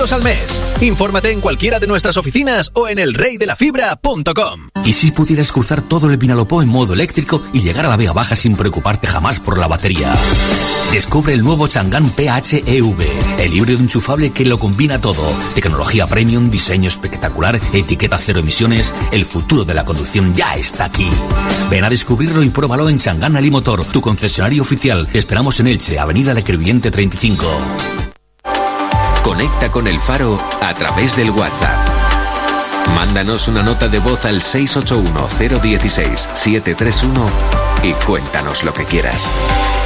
euros al mes. Infórmate en cualquiera de nuestras oficinas o en elreydelafibra.com. ¿Y si pudieras cruzar todo el Vinalopó en modo eléctrico y llegar a la Vega Baja sin preocuparte jamás por la batería? Descubre el nuevo Chang'an PHEV, el híbrido enchufable que lo combina todo. Tecnología premium, diseño espectacular, etiqueta cero emisiones. El futuro de la conducción ya está aquí. Ven a descubrirlo y pruébalo en Chang'an Alimotor, tu concesionario oficial. Te esperamos en Elche, Avenida de Crevillente 35. Conecta con El Faro a través del WhatsApp. Mándanos una nota de voz al 681 016 731 y cuéntanos lo que quieras.